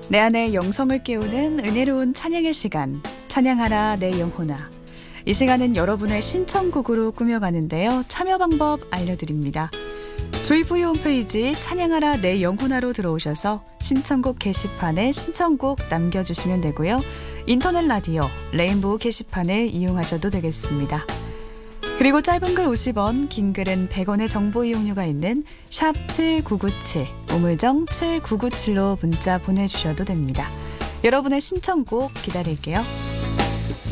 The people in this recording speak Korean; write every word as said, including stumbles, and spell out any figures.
내 안에 영성을 깨우는 은혜로운 찬양의 시간, 찬양하라 내 영혼아. 이 시간은 여러분의 신청곡으로 꾸며가는데요. 참여 방법 알려드립니다. 조이포유 홈페이지 찬양하라 내 영혼아로 들어오셔서 신청곡 게시판에 신청곡 남겨주시면 되고요. 인터넷 라디오 레인보우 게시판을 이용하셔도 되겠습니다. 그리고 짧은 글 오십 원, 긴 글은 백 원의 정보 이용료가 있는 샵 칠구구칠, 우물정 칠구구칠로 문자 보내주셔도 됩니다. 여러분의 신청곡 기다릴게요.